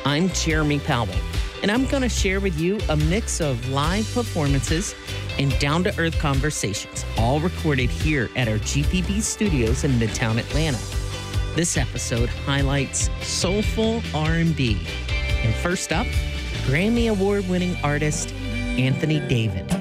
I'm Jeremy Powell, and I'm going to share with you a mix of live performances and down-to-earth conversations, all recorded here at our GPB studios in Midtown Atlanta. This episode highlights soulful R&B. And first up, Grammy Award-winning artist Anthony David.